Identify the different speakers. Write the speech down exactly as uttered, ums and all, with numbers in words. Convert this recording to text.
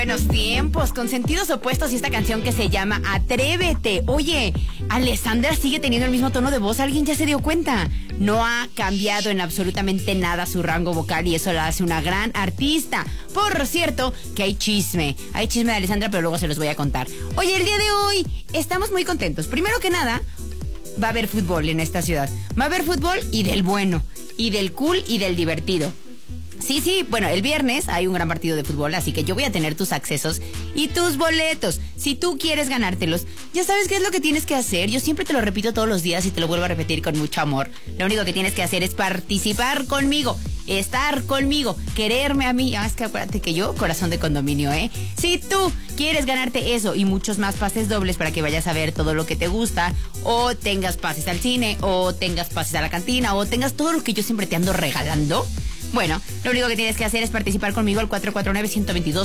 Speaker 1: Buenos tiempos, con sentidos opuestos y esta canción que se llama Atrévete. Oye, Alessandra sigue teniendo el mismo tono de voz, ¿alguien ya se dio cuenta? No ha cambiado en absolutamente nada su rango vocal y eso la hace una gran artista. Por cierto, que hay chisme, hay chisme de Alessandra, pero luego se los voy a contar. Oye, el día de hoy estamos muy contentos. Primero que nada, va a haber fútbol en esta ciudad. Va a haber fútbol y del bueno, y del cool y del divertido. Sí, sí, bueno, el viernes hay un gran partido de fútbol, así que yo voy a tener tus accesos y tus boletos. Si tú quieres ganártelos, ya sabes qué es lo que tienes que hacer. Yo siempre te lo repito todos los días y te lo vuelvo a repetir con mucho amor. Lo único que tienes que hacer es participar conmigo, estar conmigo, quererme a mí. Ah, es que acuérdate que yo, corazón de condominio, ¿eh? Si tú quieres ganarte eso y muchos más pases dobles para que vayas a ver todo lo que te gusta, o tengas pases al cine, o tengas pases a la cantina, o tengas todo lo que yo siempre te ando regalando, bueno, lo único que tienes que hacer es participar conmigo al cuatro cuatro nueve, uno dos dos,